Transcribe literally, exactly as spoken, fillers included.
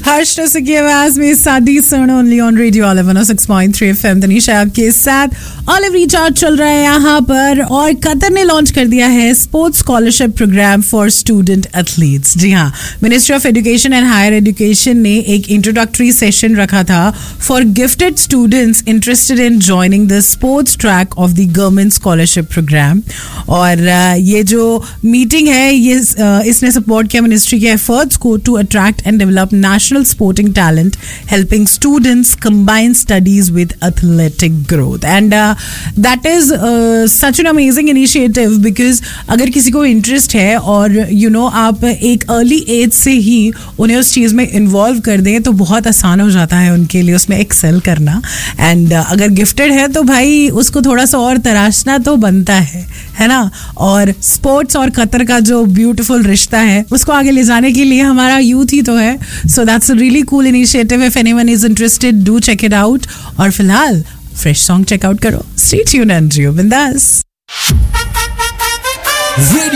हर्ष रसिकी आवाज में सादी सण only on radio olive one O six point three FM. Tanisha आपके साथ। ऑलिव रिचार्ज चल रहा है यहाँ पर और कतर ने लॉन्च कर दिया है sports scholarship programme for student athletes. जी हाँ, ministry of education and higher education ने एक इंट्रोडक्टरी सेशन रखा था for gifted students interested in joining the sports track of the government scholarship programme. और ये जो मीटिंग है ये इसने सपोर्ट किया मिनिस्ट्री के एफर्ट्स को to attract and develop national sporting talent, helping students combine studies with athletic growth. And that is such an amazing initiative because अगर किसी को इंटरेस्ट है और यू you नो know, आप एक अर्ली एज से ही उन्हें उस चीज़ में इन्वॉल्व कर दें तो बहुत आसान हो जाता है उनके लिए उसमें एक्सेल करना। एंड uh, अगर गिफ्टेड है तो भाई उसको थोड़ा सा और तराशना तो बनता है है ना। और स्पोर्ट्स और कतर का जो ब्यूटीफुल रिश्ता है उसको आगे ले जाने के लिए हमारा यूथ ही तो है। So that's a really cool initiative. If anyone is interested do check it out. और फिलहाल फ्रेश सॉन्ग चेकआउट करो। स्टे ट्यून्ड एंड जियो बिंदास।